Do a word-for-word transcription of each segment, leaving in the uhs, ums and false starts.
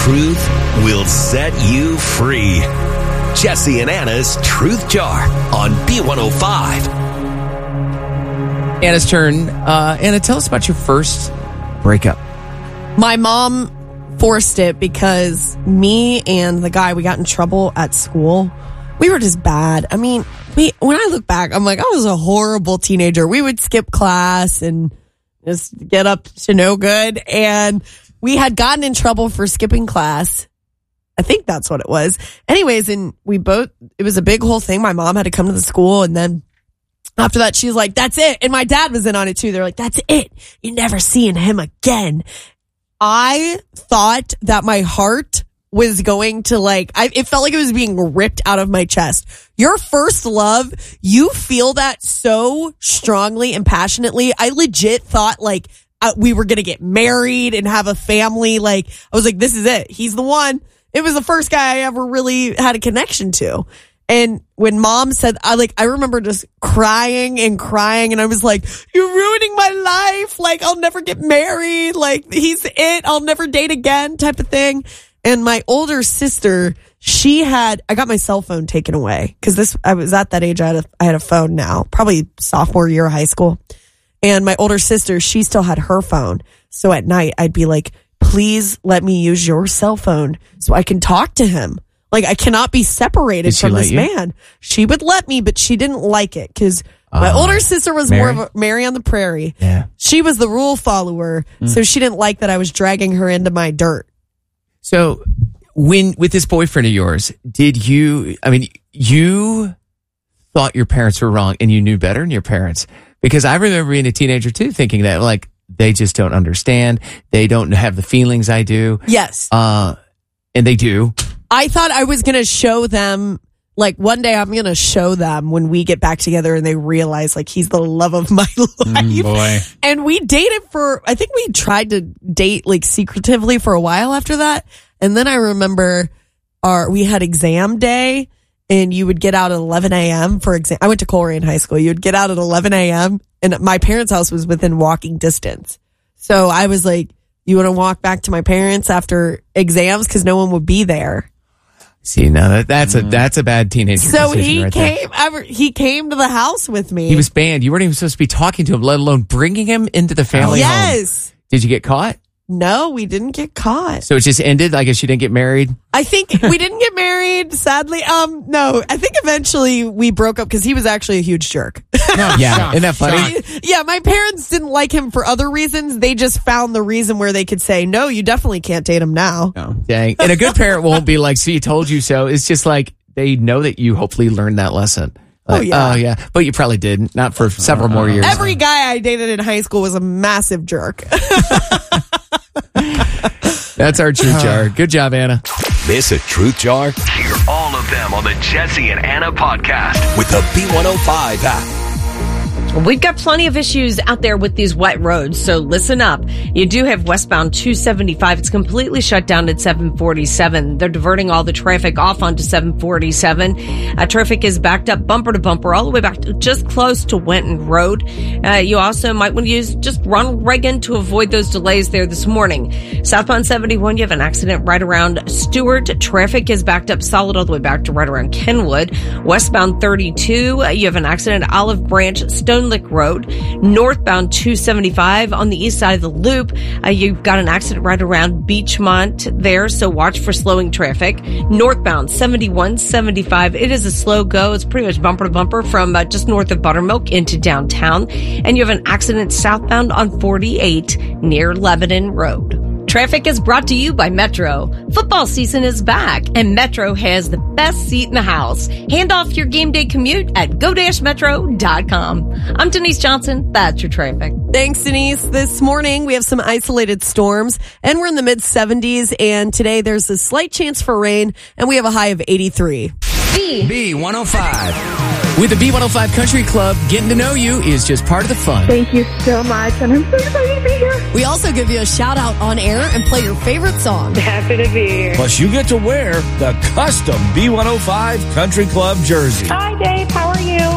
truth will set you free. Jesse and Anna's Truth Jar on B one oh five. Anna's turn. Uh, Anna, tell us about your first breakup. My mom forced it because me and the guy, we got in trouble at school. We were just bad. I mean, we when I look back, I'm like, I was a horrible teenager. We would skip class and just get up to no good. And we had gotten in trouble for skipping class. I think that's what it was. Anyways, and we both, it was a big whole thing. My mom had to come to the school, and then after that, she was like, that's it. And my dad was in on it too. They're like, that's it. You're never seeing him again. I thought that my heart was going to like, I, it felt like it was being ripped out of my chest. Your first love, you feel that so strongly and passionately. I legit thought like uh, we were going to get married and have a family. Like, I was like, this is it. He's the one. It was the first guy I ever really had a connection to. And when mom said, I like, I remember just crying and crying, and I was like, you're ruining my life. Like, I'll never get married. Like, he's it. I'll never date again type of thing. And my older sister, she had, I got my cell phone taken away because this, I was at that age. I had a, I had a phone now, probably sophomore year of high school. And my older sister, she still had her phone. So at night I'd be like, please let me use your cell phone so I can talk to him. Like, I cannot be separated from this man. She would let me, but she didn't like it because uh, my older sister was Mary? more of a Mary on the Prairie. Yeah. She was the rule follower. Mm. So she didn't like that I was dragging her into my dirt. So when, with this boyfriend of yours, did you, I mean, you thought your parents were wrong and you knew better than your parents? Because I remember being a teenager too, thinking that like, they just don't understand. They don't have the feelings I do. Yes. Uh, and they do. I thought I was going to show them, like one day I'm going to show them when we get back together and they realize like he's the love of my life. Mm, boy. And we dated for, I think we tried to date like secretively for a while after that. And then I remember our, we had exam day and you would get out at eleven a.m. for exam. I went to Coleraine High School. You would get out at eleven a.m. and my parents' house was within walking distance. So I was like, you want to walk back to my parents after exams? Cause no one would be there. See, now that, that's a that's a bad teenager. So he right came. I, he came to the house with me. He was banned. You weren't even supposed to be talking to him, let alone bringing him into the family yes. home. Did you get caught? No, we didn't get caught. So it just ended. I guess you didn't get married. I think we didn't get married. Sadly, um, no. I think eventually we broke up because he was actually a huge jerk. No, yeah, isn't that funny? Yeah, my parents didn't like him for other reasons. They just found the reason where they could say, no, you definitely can't date him now. Oh, dang. And a good parent won't be like, see, told you so. It's just like they know that you hopefully learned that lesson. Like, oh, yeah. Oh, yeah. But you probably didn't. Not for several more years. Every guy I dated in high school was a massive jerk. That's our Truth Jar. Good job, Anna. Miss a Truth Jar? Hear all of them on the Jesse and Anna podcast with the B one oh five app. We've got plenty of issues out there with these wet roads, so listen up. You do have westbound two seventy-five. It's completely shut down at seven forty-seven. They're diverting all the traffic off onto seven forty-seven. Uh, traffic is backed up bumper to bumper all the way back to just close to Wenton Road. Uh, you also might want to use just Ronald Reagan to avoid those delays there this morning. Southbound seventy-one, you have an accident right around Stewart. Traffic is backed up solid all the way back to right around Kenwood. Westbound thirty-two, uh, you have an accident at Olive Branch, Stone Lick Road. Northbound two seventy-five on the east side of the loop, uh, you've got an accident right around Beachmont there, so watch for slowing traffic. Northbound seventy-one seventy-five, it is a slow go. It's pretty much bumper to bumper from uh, just north of Buttermilk into downtown. And you have an accident southbound on forty-eight near Lebanon Road. Traffic is brought to you by Metro. Football season is back, and Metro has the best seat in the house. Hand off your game day commute at go dash metro dot com. I'm Denise Johnson. That's your traffic. Thanks, Denise. This morning, we have some isolated storms, and we're in the mid seventies, and today there's a slight chance for rain, and we have a high of eighty-three. B. B one oh five. With the B one oh five Country Club, getting to know you is just part of the fun. Thank you so much, and I'm so excited to be here. We also give you a shout out on air and play your favorite song. Happy to be here. Plus, you get to wear the custom B one oh five Country Club jersey. Hi, Dave. How are you?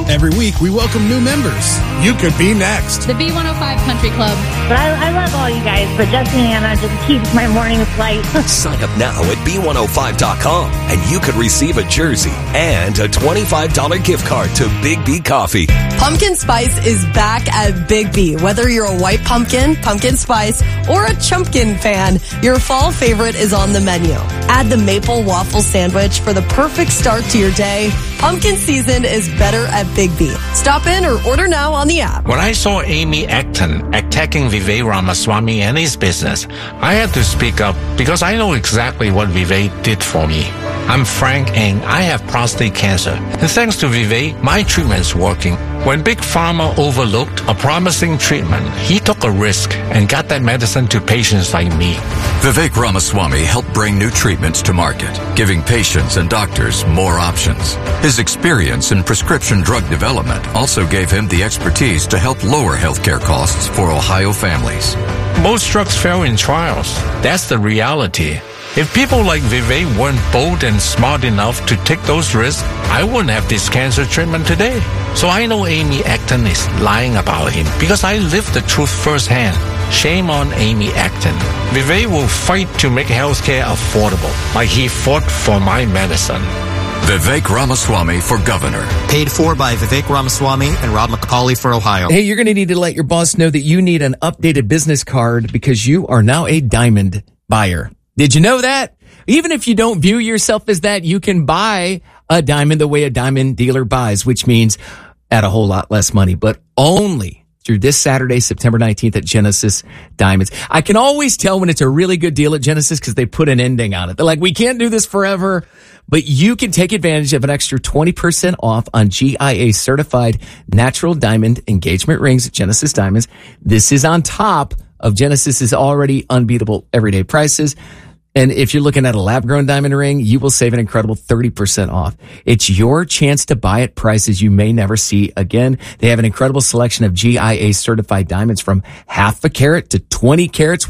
Every week, we welcome new members. You could be next. The B one oh five Country Club. But I, I love all you guys, but Jesse and Anna just keeps my mornings light. Sign up now at B one oh five dot com and you could receive a jersey and a twenty-five dollars gift card to Big B Coffee. Pumpkin Spice is back at Big B. Whether you're a white pumpkin, pumpkin spice, or a chumpkin fan, your fall favorite is on the menu. Add the maple waffle sandwich for the perfect start to your day. Pumpkin season is better at Big B. Stop in or order now on the app. When I saw Amy Acton attacking Vivek Ramaswamy and his business, I had to speak up because I know exactly what Vivek did for me. I'm Frank and I have prostate cancer. And thanks to Vivek, my treatment's working. When Big Pharma overlooked a promising treatment, he took a risk and got that medicine to patients like me. Vivek Ramaswamy helped bring new treatments to market, giving patients and doctors more options. His experience in prescription drug development also gave him the expertise to help lower healthcare costs for Ohio families. Most drugs fail in trials. That's the reality. If people like Vivek weren't bold and smart enough to take those risks, I wouldn't have this cancer treatment today. So I know Amy Acton is lying about him because I lived the truth firsthand. Shame on Amy Acton. Vivek will fight to make healthcare affordable, like he fought for my medicine. Vivek Ramaswamy for governor. Paid for by Vivek Ramaswamy and Rob McCauley for Ohio. Hey, you're going to need to let your boss know that you need an updated business card because you are now a diamond buyer. Did you know that? Even if you don't view yourself as that, you can buy a diamond the way a diamond dealer buys, which means at a whole lot less money, but only through this Saturday, September nineteenth at Genesis Diamonds. I can always tell when it's a really good deal at Genesis because they put an ending on it. They're like, we can't do this forever, but you can take advantage of an extra twenty percent off on G I A certified natural diamond engagement rings at Genesis Diamonds. This is on top of Genesis's already unbeatable everyday prices. And if you're looking at a lab-grown diamond ring, you will save an incredible thirty percent off. It's your chance to buy at prices you may never see again. They have an incredible selection of G I A certified diamonds from half a carat to twenty carats.